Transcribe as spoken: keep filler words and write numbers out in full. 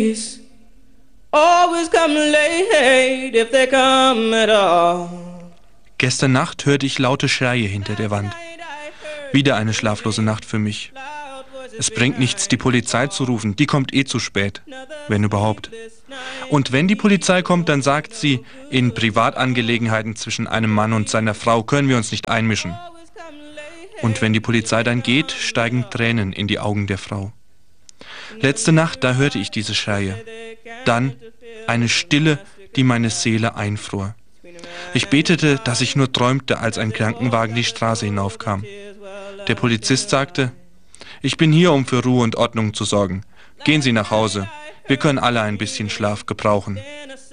Always come late if they come at all. Gestern Nacht hörte ich laute Schreie hinter der Wand. Wieder eine schlaflose Nacht für mich. Es bringt nichts, die Polizei zu rufen, die kommt eh zu spät, wenn überhaupt. Und wenn die Polizei kommt, dann sagt sie, in Privatangelegenheiten zwischen einem Mann und seiner Frau können wir uns nicht einmischen. Und wenn die Polizei dann geht, steigen Tränen in die Augen der Frau. Letzte Nacht, da hörte ich diese Schreie. Dann eine Stille, die meine Seele einfror. Ich betete, dass ich nur träumte, als ein Krankenwagen die Straße hinaufkam. Der Polizist sagte, ich bin hier, um für Ruhe und Ordnung zu sorgen. Gehen Sie nach Hause. Wir können alle ein bisschen Schlaf gebrauchen.